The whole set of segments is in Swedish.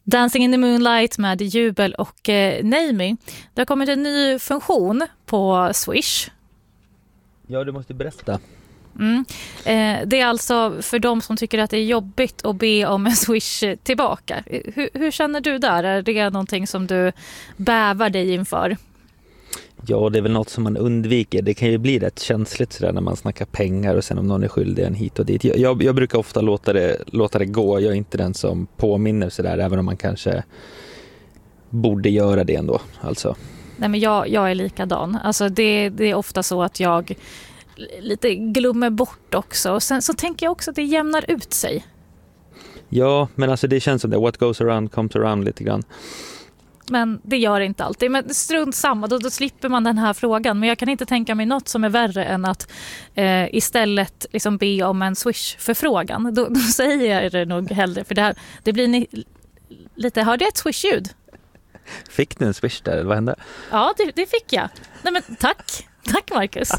Dancing in the Moonlight med Jubel och Neimy. Det har kommit en ny funktion på Swish. Ja, du måste berätta. Det är alltså för de som tycker att det är jobbigt att be om en Swish tillbaka. Hur känner du där? Är det någonting som du bävar dig inför? Ja, det är väl något som man undviker. Det kan ju bli rätt känsligt sådär när man snackar pengar och sen om någon är skyldig en hit och dit. Jag brukar ofta låta det gå. Jag är inte den som påminner sådär, även om man kanske borde göra det ändå. Alltså. Nej, men jag är likadan. Alltså det är ofta så att jag lite glömmer bort också. Och sen så tänker jag också att det jämnar ut sig. Ja, men alltså det känns som det. What goes around comes around lite grann. Men det gör det inte alltid. Men strunt samma, då slipper man den här frågan. Men jag kan inte tänka mig något som är värre än att istället liksom be om en Swish-förfrågan. Då säger jag det nog hellre. För det blir lite... Hörde jag ett Swish-ljud? Fick du en Swish där? Vad hände? Ja, det fick jag. Nej, men tack. Tack, Marcus.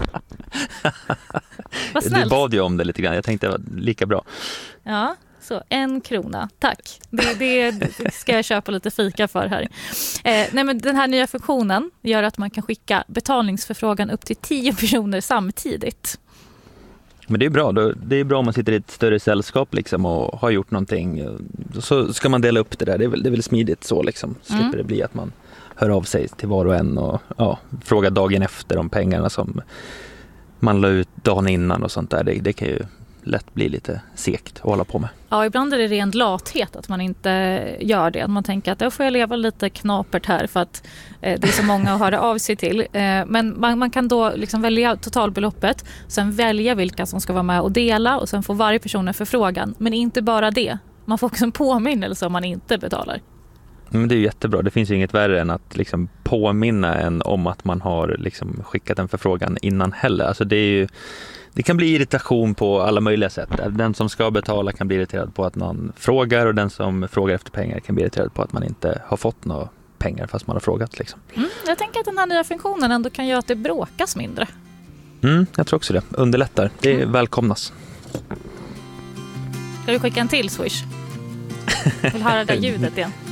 Vad snällt. Du bad ju om det lite grann. Jag tänkte det var lika bra. Ja, så 1 krona. Tack. Det ska jag köpa lite fika för här. Nej, men den här nya funktionen gör att man kan skicka betalningsförfrågan upp till 10 personer samtidigt. Men det är bra. Det är bra om man sitter i ett större sällskap liksom och har gjort någonting. Så ska man dela upp det där. Det är väl smidigt så liksom. Slipper det bli att man hör av sig till var och en och frågar dagen efter om pengarna som man la ut dagen innan och sånt där. Det kan ju lätt bli lite segt att hålla på med. Ja, ibland är det ren lathet att man inte gör det. Att man tänker att då får jag leva lite knapert här för att det är så många att höra av sig till. Men man kan då liksom välja totalbeloppet, sen välja vilka som ska vara med och dela och sen får varje person en förfrågan. Men inte bara det. Man får också en påminnelse om man inte betalar. Men det är ju jättebra. Det finns ju inget värre än att liksom påminna en om att man har liksom skickat en förfrågan innan heller. Alltså det kan bli irritation på alla möjliga sätt. Den som ska betala kan bli irriterad på att någon frågar och den som frågar efter pengar kan bli irriterad på att man inte har fått några pengar fast man har frågat. Liksom. Jag tänker att den här nya funktionen ändå kan göra att det bråkas mindre. Jag tror också det. Underlättar. Det välkomnas. Ska du skicka en till Swish? Vill höra det ljudet igen?